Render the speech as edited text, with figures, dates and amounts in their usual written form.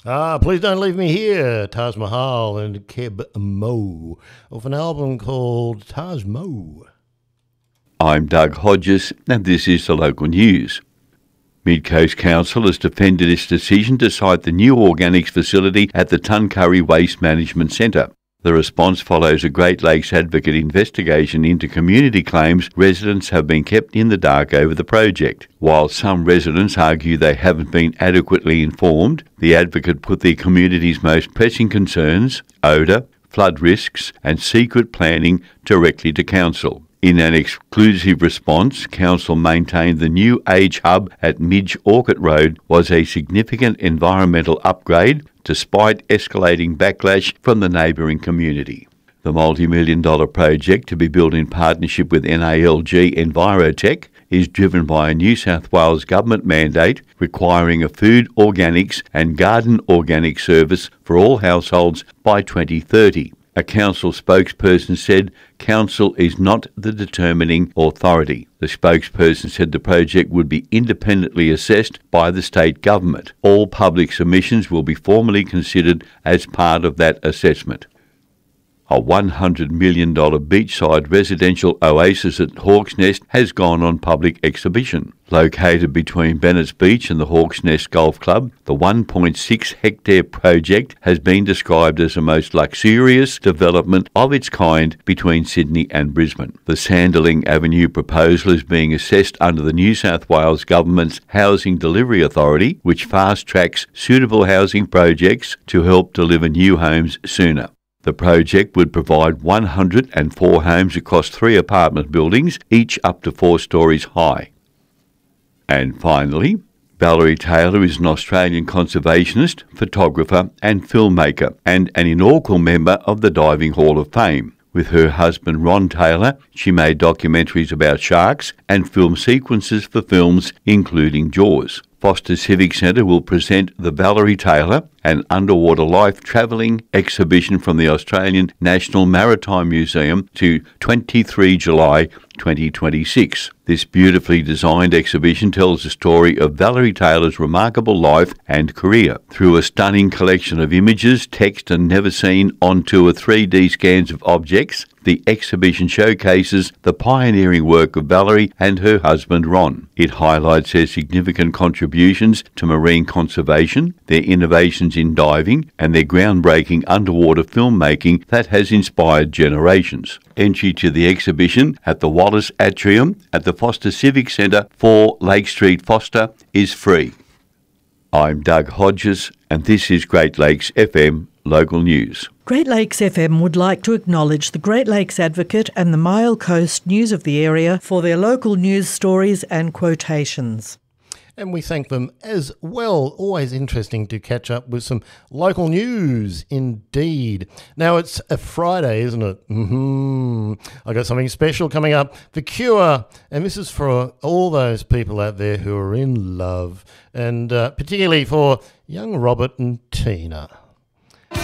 Please Don't Leave Me Here, Taj Mahal and Keb Mo, off an album called Taj Mo. I'm Doug Hodges, and this is the local news. Mid-Coast Council has defended its decision to site the new organics facility at the Tuncurry Waste Management Centre. The response follows a Great Lakes Advocate investigation into community claims residents have been kept in the dark over the project. While some residents argue they haven't been adequately informed, the Advocate put the community's most pressing concerns, odour, flood risks and secret planning directly to Council. In an exclusive response, Council maintained the new Age Hub at Midge Orchard Road was a significant environmental upgrade despite escalating backlash from the neighbouring community. The multi-million-dollar project, to be built in partnership with NALG Envirotech, is driven by a New South Wales government mandate requiring a food organics and garden organic service for all households by 2030. A council spokesperson said Council is not the determining authority. The spokesperson said the project would be independently assessed by the state government. All public submissions will be formally considered as part of that assessment. A $100 million beachside residential oasis at Hawks Nest has gone on public exhibition. Located between Bennett's Beach and the Hawks Nest Golf Club, the 1.6-hectare project has been described as the most luxurious development of its kind between Sydney and Brisbane. The Sanderling Avenue proposal is being assessed under the New South Wales Government's Housing Delivery Authority, which fast-tracks suitable housing projects to help deliver new homes sooner. The project would provide 104 homes across 3 apartment buildings, each up to 4 stories high. And finally, Valerie Taylor is an Australian conservationist, photographer and filmmaker, and an inaugural member of the Diving Hall of Fame. With her husband Ron Taylor, she made documentaries about sharks and film sequences for films including Jaws. Foster Civic Centre will present the Valerie Taylor, an underwater life travelling exhibition from the Australian National Maritime Museum to 23 July 2026. This beautifully designed exhibition tells the story of Valerie Taylor's remarkable life and career. Through a stunning collection of images, text and never seen on-tour 3D scans of objects, the exhibition showcases the pioneering work of Valerie and her husband Ron. It highlights their significant contributions to marine conservation, their innovations in diving, and their groundbreaking underwater filmmaking that has inspired generations. Entry to the exhibition at the Wallace Atrium at the Foster Civic Centre, 4 Lake Street, Foster, is free. I'm Doug Hodges, and this is Great Lakes FM Local News. Great Lakes FM would like to acknowledge the Great Lakes Advocate and the Mile Coast News of the area for their local news stories and quotations. And we thank them as well. Always interesting to catch up with some local news, indeed. Now, it's a Friday, isn't it? I got something special coming up. The Cure, and this is for all those people out there who are in love, and particularly for young Robert and Tina.